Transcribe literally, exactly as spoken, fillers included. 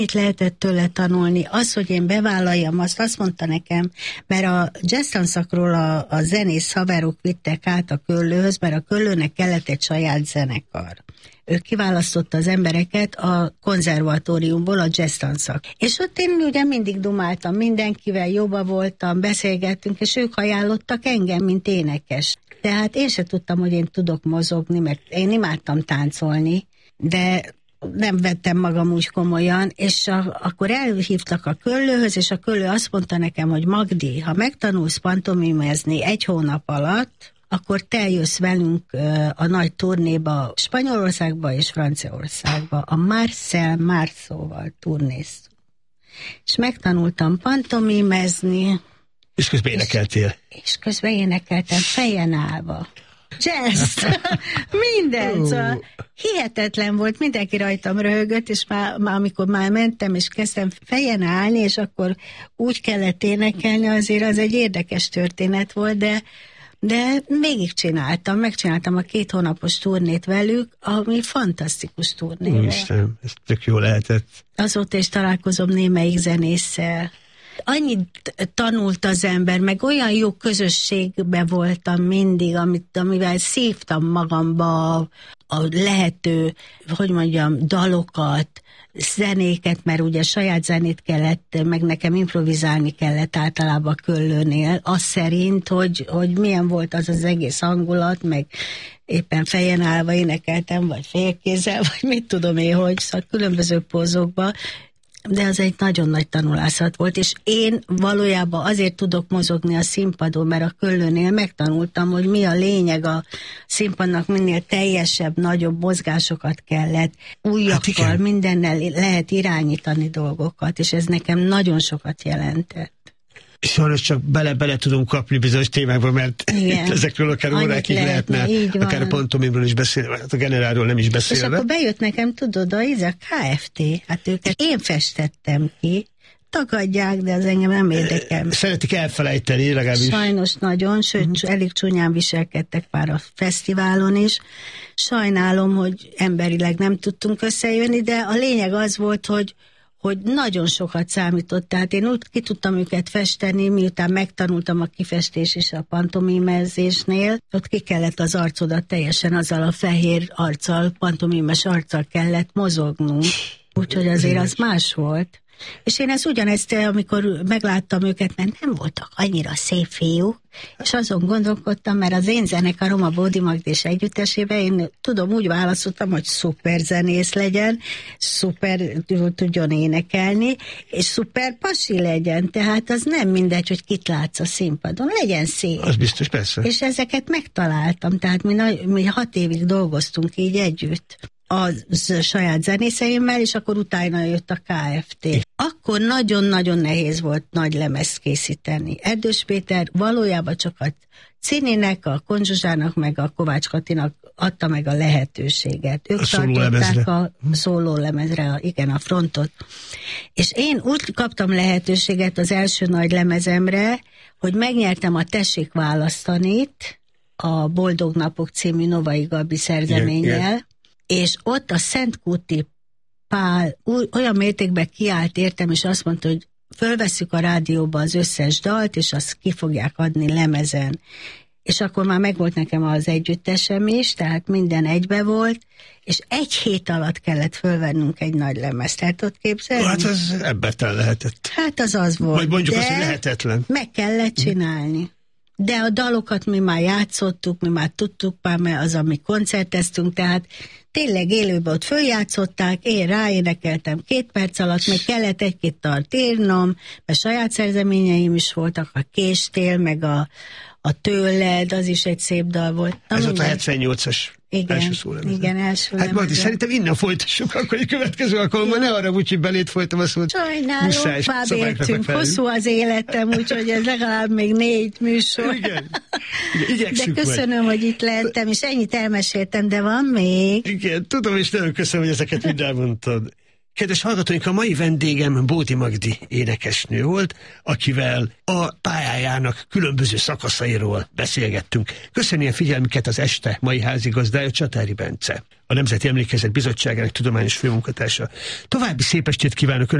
Mit lehetett tőle tanulni? Az, hogy én bevállaljam, azt azt mondta nekem, mert a jazz tanszakról a, a zenész haverok vittek át a Köllőhöz, mert a Köllőnek kellett egy saját zenekar. Ő kiválasztotta az embereket a konzervatóriumból, a jazz tanszak. És ott én ugye mindig dumáltam mindenkivel, jobba voltam, beszélgettünk, és ők ajánlottak engem, mint énekes. Tehát én se tudtam, hogy én tudok mozogni, mert én imádtam táncolni, de nem vettem magam úgy komolyan, és a, akkor elhívtak a Köllőhöz, és a Köllő azt mondta nekem, hogy Magdi, ha megtanulsz pantomimezni egy hónap alatt, akkor te jössz velünk a nagy turnéba, Spanyolországba és Franciaországba, a Marcel Marceauval turnéztünk. És megtanultam pantomimezni. És közben énekeltél. És, és közben énekeltem fejen állva. Jazz, minden, uh. szóval hihetetlen volt, mindenki rajtam röhögött, és már, már amikor már mentem, és kezdtem fejen állni, és akkor úgy kellett énekelni, azért az egy érdekes történet volt, de, de végigcsináltam, megcsináltam a két hónapos turnét velük, ami fantasztikus turné volt. Isten, ez tök jó lehetett. Azóta is találkozom némelyik zenésszel. Annyit tanult az ember, meg olyan jó közösségbe voltam mindig, amit, amivel szívtam magamba a, a lehető, hogy mondjam, dalokat, zenéket, mert ugye saját zenét kellett, meg nekem improvizálni kellett általában Köllőnél, az szerint, hogy, hogy milyen volt az az egész hangulat, meg éppen fejen állva énekeltem, vagy félkézzel, vagy mit tudom én, hogy, szóval különböző pózokban, de az egy nagyon nagy tanulászat volt, és én valójában azért tudok mozogni a színpadon, mert a Köllőnél megtanultam, hogy mi a lényeg a színpadnak, minél teljesebb, nagyobb mozgásokat kellett, újakkal, hát mindennel lehet irányítani dolgokat, és ez nekem nagyon sokat jelentett. Sajnos csak bele-bele tudunk kapni bizonyos témákba, mert ezekről akár annyit órákig lehetne, lehetne akár a pantomimról is beszélni, hát a generálról nem is beszélve. És akkor bejött nekem, tudod, ez a ká ef té, hát őket én festettem ki, tagadják, de az engem nem érdekel. Szeretik elfelejteni, legalábbis. Sajnos nagyon, sőt, uh-huh. elég csúnyán viselkedtek már a fesztiválon is. Sajnálom, hogy emberileg nem tudtunk összejönni, de a lényeg az volt, hogy hogy nagyon sokat számított, tehát én úgy ki tudtam őket festeni, miután megtanultam a kifestés és a pantomimezésnél, ott ki kellett az arcodat teljesen azzal a fehér arccal, pantomimes arccal kellett mozognunk, úgyhogy azért az más volt. És én ez ugyanezt, amikor megláttam őket, mert nem voltak annyira szép fiúk, és azon gondolkodtam, mert az én zenekarom a Bódi Magdés együttesében én tudom, úgy választottam, hogy szuper zenész legyen, szuper tudjon énekelni, és szuper pasi legyen, tehát az nem mindegy, hogy kit látsz a színpadon, legyen szép. Az biztos, persze. És ezeket megtaláltam, tehát mi, mi hat évig dolgoztunk így együtt a saját zenészeimmel, és akkor utána jött a ká ef té. Akkor nagyon-nagyon nehéz volt nagy lemezt készíteni. Erdős Péter valójában csak a Cininek, a Konzsuzsának, meg a Kovács Katinak adta meg a lehetőséget. Ők a tartották a szólólemezre, igen, a frontot. És én úgy kaptam lehetőséget az első nagy lemezemre, hogy megnyertem a Tessék választanit, a Boldog Napok című Novai Gabi szerzeménnyel, és ott a Szentkúti Pál olyan mértékben kiállt értem, és azt mondta, hogy fölvesszük a rádióba az összes dalt, és azt ki fogják adni lemezen. És akkor már megvolt nekem az együttesem is, tehát minden egybe volt, és egy hét alatt kellett fölvennünk egy nagy lemezt. Tehát ott képzelni? Hát az embertelen lehetett. Hát az az volt. Vagy mondjuk azt, hogy lehetetlen. Meg kellett csinálni. De a dalokat mi már játszottuk, mi már tudtuk már, mert az, ami koncerteztünk, tehát tényleg élőben ott följátszották, én ráénekeltem két perc alatt, még kellett egy-két dalt írnom, mert saját szerzeményeim is voltak, a Késtél, meg a, a Tőled, az is egy szép dal volt. Na, ez ott a hetvennyolcas igen, első szólemezen. Igen, első Hát majd szerintem innen folytassuk, akkor egy következő alkalommal, ne arra úgy, hogy belét folytam a szót. Sajnálom, fáb értünk, hosszú az életem, úgyhogy ez legalább még négy műsor. Igen, igen, de köszönöm, majd. Hogy itt lehetem, és ennyit elmeséltem, de van még. Igen, tudom, és nagyon köszönöm, hogy ezeket mind elmondtad. Kedves hallgatóink, a mai vendégem Bódi Magdi énekesnő volt, akivel a pályájának különböző szakaszairól beszélgettünk. Köszönjük a figyelmüket az este mai házigazdája, Csatári Bence. a Nemzeti Emlékezet Bizottságának tudományos főmunkatársa. További szép estét kívánok